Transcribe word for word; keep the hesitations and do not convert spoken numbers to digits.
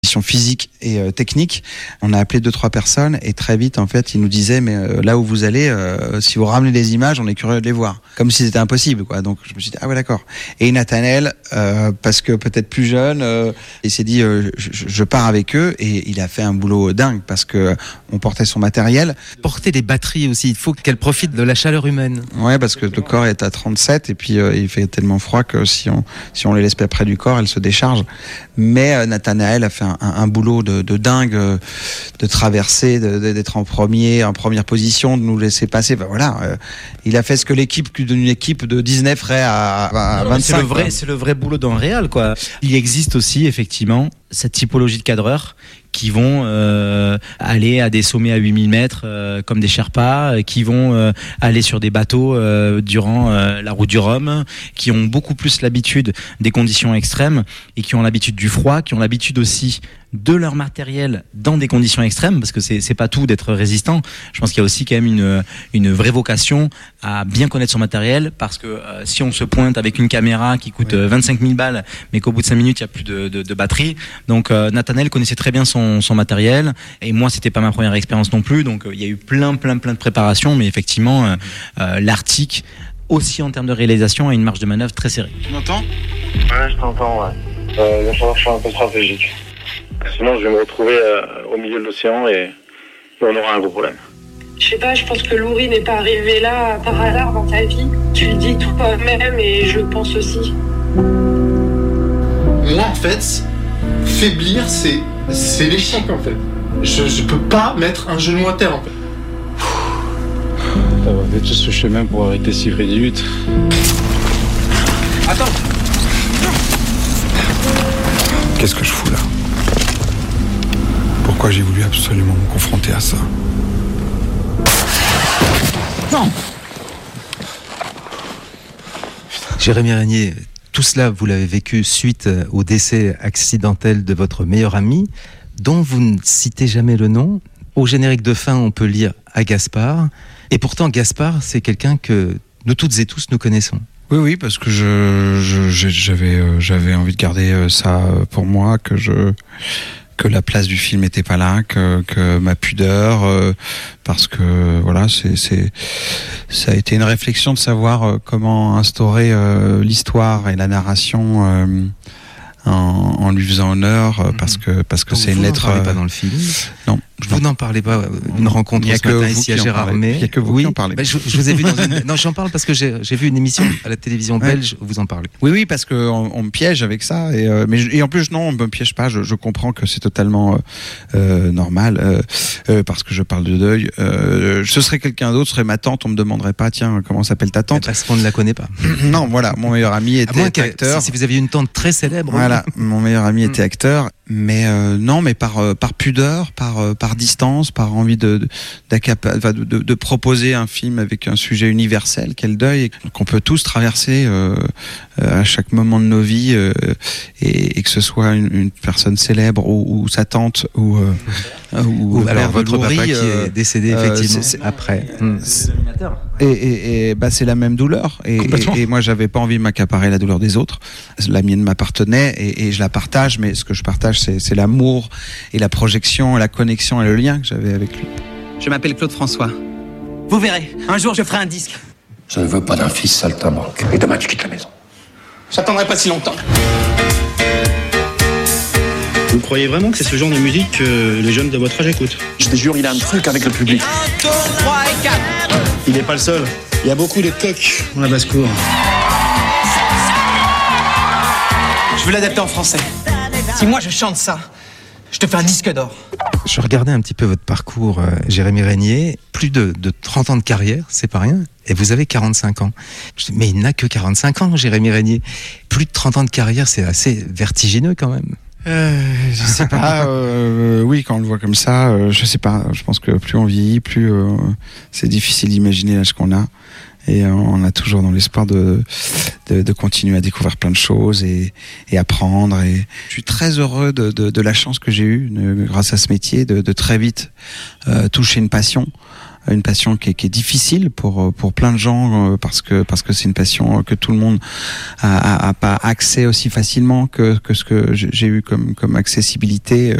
physique et euh, technique. On a appelé deux trois personnes et très vite en fait ils nous disaient mais euh, là où vous allez euh, si vous ramenez des images on est curieux de les voir comme si c'était impossible quoi. Donc je me suis dit ah ouais d'accord. Et Nathanaël euh, parce que peut-être plus jeune euh, il s'est dit euh, je, je pars avec eux et il a fait un boulot dingue parce que on portait son matériel. Porter des batteries aussi, il faut qu'elles profitent de la chaleur humaine. Ouais parce que le corps est à trente-sept et puis euh, il fait tellement froid que si on si on les laisse pas près du corps elles se déchargent. Mais euh, Nathanaël a fait un, un, un boulot de, de dingue, euh, de traverser, de, de, d'être en premier, en première position, de nous laisser passer. Ben voilà, euh, il a fait ce que l'équipe, d'une équipe de Disney ferait à, à non, vingt-cinq. C'est le vrai, c'est le vrai boulot d'un réal, quoi. Il existe aussi effectivement cette typologie de cadreurs qui vont euh, aller à des sommets à huit mille mètres euh, comme des Sherpas, euh, qui vont euh, aller sur des bateaux euh, durant euh, la route du Rhum, qui ont beaucoup plus l'habitude des conditions extrêmes et qui ont l'habitude du froid, qui ont l'habitude aussi de leur matériel dans des conditions extrêmes, parce que c'est, c'est pas tout d'être résistant. Je pense qu'il y a aussi quand même une, une vraie vocation à bien connaître son matériel, parce que euh, si on se pointe avec une caméra qui coûte euh, vingt-cinq mille balles, mais qu'au bout de cinq minutes, il n'y a plus de, de, de batterie. Donc euh, Nathanaël connaissait très bien son, son matériel, et moi, c'était pas ma première expérience non plus, donc euh, il y a eu plein, plein, plein de préparations, mais effectivement, euh, euh, l'Arctique, aussi en termes de réalisation, a une marge de manœuvre très serrée. Tu m'entends ? Ouais, je t'entends, ouais. Euh, il va falloir que je sois un peu stratégique. Sinon, je vais me retrouver euh, au milieu de l'océan et, et on aura un gros problème. Je sais pas, je pense que Loury n'est pas arrivé là par hasard dans ta vie. Tu le dis toi-même et je le pense aussi. Moi, en fait, faiblir, c'est, c'est l'échec, en fait. Je, je peux pas mettre un genou à terre, en fait. T'as fait tout ce chemin pour arrêter si près du but. Attends. Qu'est-ce que je fous là ? Pourquoi j'ai voulu absolument me confronter à ça ? Non. Jérémy Régnier, tout cela, vous l'avez vécu suite au décès accidentel de votre meilleur ami, dont vous ne citez jamais le nom. Au générique de fin, on peut lire à Gaspard. Et pourtant, Gaspard, c'est quelqu'un que nous toutes et tous nous connaissons. Oui, oui, parce que je, je, j'avais, euh, j'avais envie de garder euh, ça pour moi, que je, que la place du film n'était pas là, que, que ma pudeur, euh, parce que voilà, c'est, c'est, ça a été une réflexion de savoir euh, comment instaurer euh, l'histoire et la narration euh, en, en lui faisant honneur, euh, parce que, parce que Donc c'est vous une lettre. Vous n'en parlez euh, pas dans le film. Non. Vous n'en parlez pas, une rencontre ce matin ici à Gérardmer. Il n'y a que vous oui, qui en parlez. Bah, je, je vous ai vu dans une... Non, j'en parle parce que j'ai, j'ai vu une émission à la télévision ouais. belge où vous en parlez. Oui, oui, parce qu'on on me piège avec ça. Et, euh, mais je, et en plus, non, on ne me piège pas. Je, je comprends que c'est totalement euh, euh, normal euh, euh, parce que je parle de deuil. Euh, ce serait quelqu'un d'autre, ce serait ma tante. On ne me demanderait pas, tiens, comment s'appelle ta tante ? Parce qu'on ne la connaît pas. Non, voilà, mon meilleur ami était acteur. Si vous aviez une tante très célèbre. Voilà, oui. Mon meilleur ami était acteur. Mais euh, non, mais par, euh, par pudeur, par, euh, par distance, par envie de, de, de, de, de proposer un film avec un sujet universel qu'est le deuil, et qu'on peut tous traverser euh, à chaque moment de nos vies, euh, et, et que ce soit une, une personne célèbre ou, ou sa tante ou, euh, ou, ou alors votre Loury, papa qui euh, est décédé effectivement euh, c'est, c'est, après. C'est, et et, et bah, c'est la même douleur. Et, et, et moi, j'avais pas envie de m'accaparer la douleur des autres. La mienne m'appartenait et, et je la partage, mais ce que je partage, c'est, c'est l'amour et la projection, la connexion et le lien que j'avais avec lui. Je m'appelle Claude François. Vous verrez, un jour je ferai un disque. Je ne veux pas d'un fils saltimbanque. Et demain tu quittes la maison. J'attendrai pas si longtemps. Vous croyez vraiment que c'est ce genre de musique que les jeunes de votre âge écoutent ? Je te jure, il a un truc avec le public. un, deux, trois et quatre. Il n'est pas le seul. Il y a beaucoup de coqs dans la basse-cour. Je veux l'adapter en français. Si moi je chante ça, je te fais un disque d'or. Je regardais un petit peu votre parcours, euh, Jérémy Régnier. Plus de, de trente ans de carrière, c'est pas rien. Et vous avez quarante-cinq ans. Je dis, mais il n'a que quarante-cinq ans, Jérémy Régnier. Plus de trente ans de carrière, c'est assez vertigineux quand même. Euh, je sais pas. euh, oui, quand on le voit comme ça, euh, je sais pas. Je pense que plus on vieillit, plus euh, c'est difficile d'imaginer l'âge qu'on a. Et euh, on a toujours dans l'espoir de, de, de continuer à découvrir plein de choses et, et apprendre. Et je suis très heureux de, de, de la chance que j'ai eue, de, grâce à ce métier, de, de très vite euh, toucher une passion. une passion qui est, qui est difficile pour pour plein de gens parce que parce que c'est une passion que tout le monde a, a, a pas accès aussi facilement que que ce que j'ai eu comme comme accessibilité